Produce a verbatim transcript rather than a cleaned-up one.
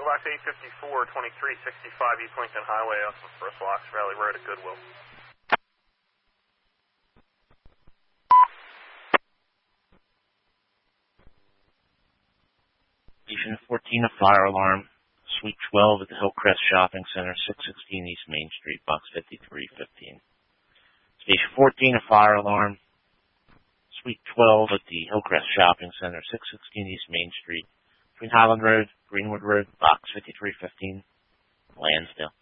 Box eight fifty-four, twenty-three sixty-five East Lincoln Highway, off of First Locks Valley Road at Goodwill. Station fourteen, a fire alarm. Suite twelve at the Hillcrest Shopping Center, six sixteen East Main Street, box fifty-three fifteen. Station fourteen, a fire alarm. Suite twelve at the Hillcrest Shopping Center, six sixteen East Main Street, between Highland Road, Greenwood Road, box fifty-three fifteen, Lansdale.